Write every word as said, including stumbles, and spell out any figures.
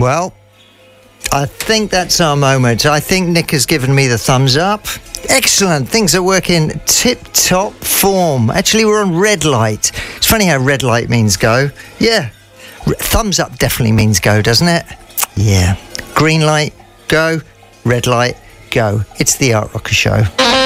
Well, I think that's our moment. I think Nick has given me the thumbs up. Excellent. Things are working tip-top form. Actually, we're on red light. It's funny how red light means go. Yeah. R- thumbs up definitely means go, doesn't it? Yeah. Green light, go. Red light, go. It's the Art Rocker Show.